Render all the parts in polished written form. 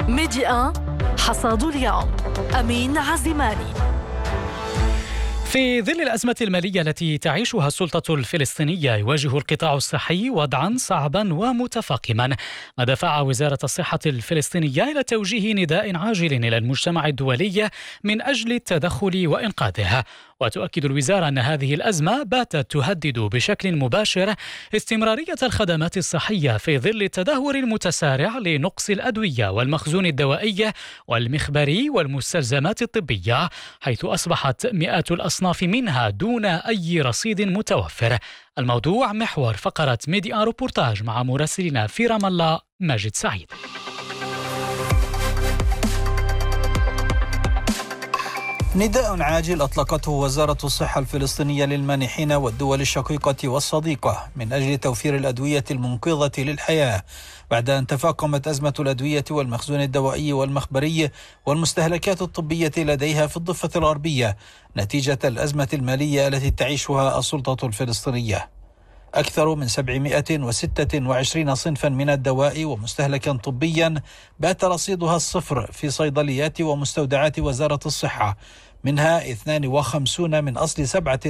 ميديا حصاد اليوم. أمين عزيماني. في ظل الأزمة المالية التي تعيشها السلطة الفلسطينية، يواجه القطاع الصحي وضعا صعبا ومتفاقما. ما دفع وزارة الصحة الفلسطينية إلى توجيه نداء عاجل إلى المجتمع الدولي من أجل التدخل وإنقاذها. وتؤكد الوزارة أن هذه الأزمة باتت تهدد بشكل مباشر استمرارية الخدمات الصحية في ظل التدهور المتسارع لنقص الأدوية والمخزون الدوائي والمخبري والمستلزمات الطبية، حيث أصبحت مئات الأصناف منها دون أي رصيد متوفر. الموضوع محور فقرة ميديا روبورتاج مع مراسلنا في رام الله ماجد سعيد. نداء عاجل أطلقته وزارة الصحة الفلسطينية للمانحين والدول الشقيقة والصديقة من أجل توفير الأدوية المنقذة للحياة، بعد أن تفاقمت أزمة الأدوية والمخزون الدوائي والمخبري والمستهلكات الطبية لديها في الضفة الغربية نتيجة الأزمة المالية التي تعيشها السلطة الفلسطينية. أكثر من 726 صنفا من الدواء ومستهلكا طبيا بات رصيدها الصفر في صيدليات ومستودعات وزارة الصحة، منها 52 من أصل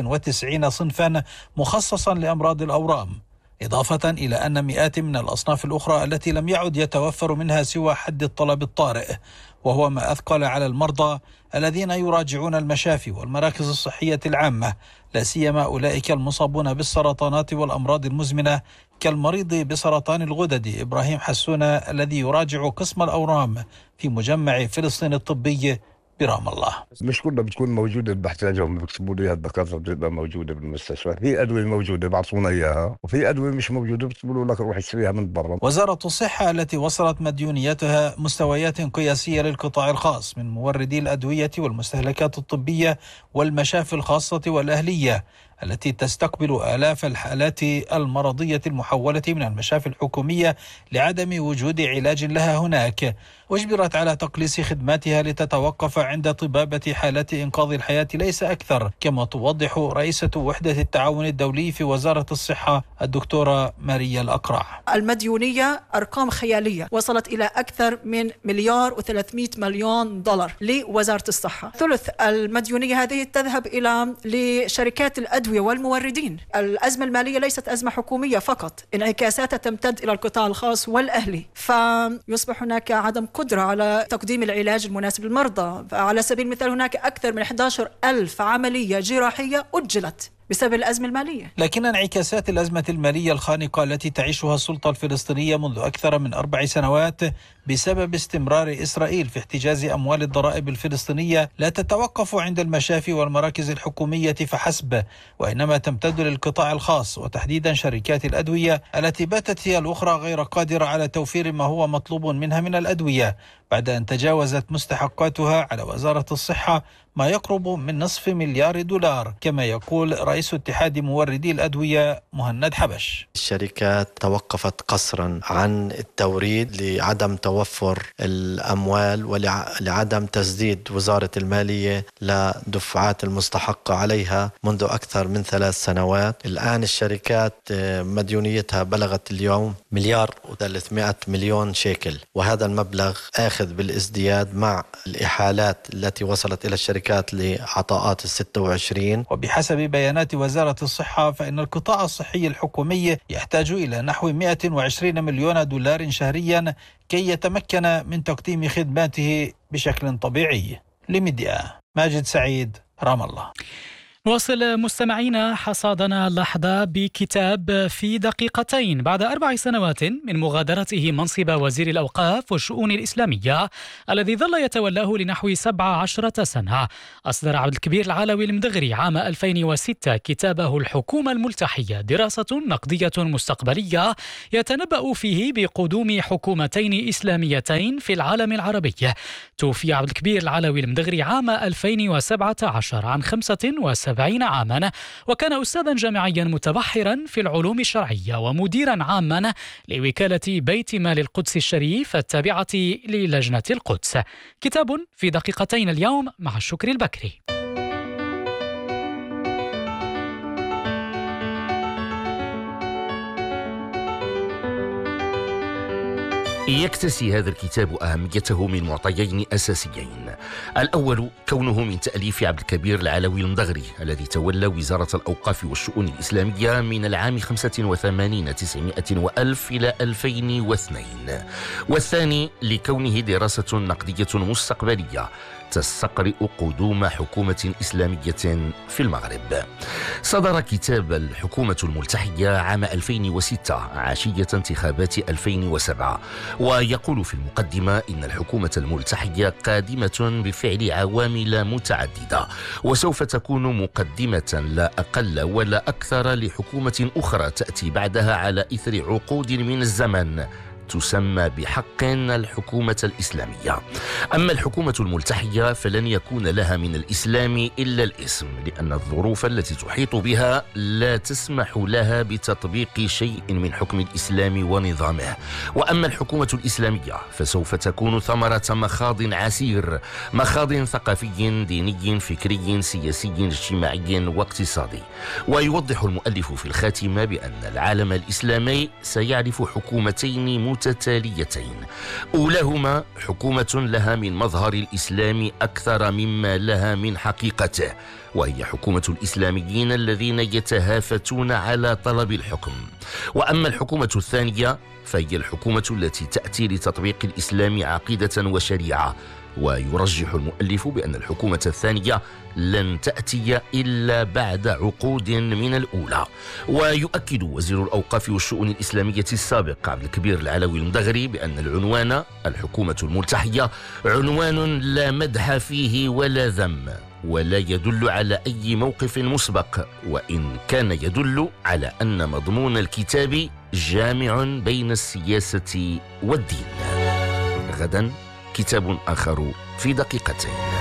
97 صنفا مخصصا لأمراض الأورام، إضافة إلى أن مئات من الأصناف الأخرى التي لم يعد يتوفر منها سوى حد الطلب الطارئ، وهو ما أثقل على المرضى الذين يراجعون المشافي والمراكز الصحية العامة، لا سيما أولئك المصابون بالسرطانات والأمراض المزمنة كالمريض بسرطان الغدد إبراهيم حسونة الذي يراجع قسم الأورام في مجمع فلسطين الطبي برام الله. مش كلها بتكون موجودة، بحتاجهم بيكتبوا لي الدكاترة بتبقى موجودة بالمستشفى، في أدوية موجودة بعطونا إياها وفي أدوية مش موجودة بتقولوا لك روح اشتريها من برا. وزارة الصحة التي وصلت مديونيتها مستويات قياسية للقطاع الخاص من موردي الأدوية والمستهلكات الطبية والمشافي الخاصة والأهلية التي تستقبل آلاف الحالات المرضية المحولة من المشافي الحكومية لعدم وجود علاج لها هناك، واجبرت على تقليص خدماتها لتتوقف عند طبابة حالات إنقاذ الحياة ليس أكثر، كما توضح رئيسة وحدة التعاون الدولي في وزارة الصحة الدكتورة ماريا الأقرع. المديونية أرقام خيالية وصلت إلى أكثر من $1,300,000,000 لوزارة الصحة. ثلث المديونية هذه تذهب إلى لشركات الأدوية والموردين. الأزمة المالية ليست أزمة حكومية فقط، انعكاساتها تمتد إلى القطاع الخاص والأهلي، فيصبح هناك عدم قدرة على تقديم العلاج المناسب للمرضى. على سبيل المثال هناك أكثر من 11,000 عملية جراحية أجلت بسبب الأزمة المالية. لكن انعكاسات الأزمة المالية الخانقة التي تعيشها السلطة الفلسطينية منذ أكثر من 4 سنوات بسبب استمرار إسرائيل في احتجاز أموال الضرائب الفلسطينية لا تتوقف عند المشافي والمراكز الحكومية فحسب، وإنما تمتد للقطاع الخاص وتحديدا شركات الأدوية التي باتت هي الأخرى غير قادرة على توفير ما هو مطلوب منها من الأدوية، بعد أن تجاوزت مستحقاتها على وزارة الصحة ما يقرب من $500,000,000 كما يقول رئيس اتحاد موردي الأدوية مهند حبش. الشركات توقفت قسرا عن التوريد لعدم توفر الأموال ولعدم تسديد وزارة المالية لدفعات المستحقة عليها منذ أكثر من 3 سنوات. الآن الشركات مديونيتها بلغت اليوم $1,300,000,000 وهذا المبلغ آخذ بالازدياد مع الإحالات التي وصلت إلى الشركات لعطاءات 26. وبحسب بيانات وزارة الصحة فإن القطاع الصحي الحكومي يحتاج إلى نحو $120 مليون شهريا كي يتمكن من تقديم خدماته بشكل طبيعي. لميديا ماجد سعيد، رام الله. نواصل مستمعينا حصادنا اللحظة بكتاب في دقيقتين. بعد 4 سنوات من مغادرته منصب وزير الأوقاف والشؤون الإسلامية الذي ظل يتولاه لنحو 17 سنة، أصدر عبد الكبير العلوي المدغري عام 2006 كتابه الحكومة الملتحية، دراسة نقدية مستقبلية يتنبأ فيه بقدوم حكومتين إسلاميتين في العالم العربي. توفي عبد الكبير العلوي المدغري عام 2017 عن 75 عاما، وكان أستاذا جامعيا متبحرا في العلوم الشرعية ومديرا عاما لوكالة بيت مال القدس الشريف التابعة للجنة القدس. كتاب في دقيقتين اليوم مع الشكر البكري. يكتسي هذا الكتاب أهميته من معطيين أساسيين. الأول كونه من تأليف عبد الكبير العلوي المدغري الذي تولى وزارة الأوقاف والشؤون الإسلامية من العام 85 900 وألف إلى 2002. والثاني لكونه دراسة نقدية مستقبلية تستقرئ قدوم حكومة إسلامية في المغرب. صدر كتاب الحكومة الملتحية عام 2006 عشية انتخابات 2007، ويقول في المقدمة إن الحكومة الملتحية قادمة بفعل عوامل متعددة، وسوف تكون مقدمة لا أقل ولا أكثر لحكومة أخرى تأتي بعدها على إثر عقود من الزمن تسمى بحق الحكومة الإسلامية. أما الحكومة الملتحية فلن يكون لها من الإسلام إلا الاسم، لأن الظروف التي تحيط بها لا تسمح لها بتطبيق شيء من حكم الإسلام ونظامه. وأما الحكومة الإسلامية فسوف تكون ثمرة مخاض عسير، مخاض ثقافي ديني فكري سياسي اجتماعي واقتصادي. ويوضح المؤلف في الخاتمة بأن العالم الإسلامي سيعرف حكومتين متتاليتين، أولاهما حكومة لها من مظهر الإسلام أكثر مما لها من حقيقته، وهي حكومة الإسلاميين الذين يتهافتون على طلب الحكم. وأما الحكومة الثانية فهي الحكومة التي تأتي لتطبيق الإسلام عقيدة وشريعة. ويرجح المؤلف بأن الحكومة الثانية لن تأتي إلا بعد عقود من الأولى. ويؤكد وزير الأوقاف والشؤون الإسلامية السابق عبد الكبير العلوي المدغري بأن العنوان الحكومة الملتحية عنوان لا مدح فيه ولا ذم، ولا يدل على أي موقف مسبق، وإن كان يدل على أن مضمون الكتاب جامع بين السياسة والدين. غدا كتاب آخر في دقيقتين.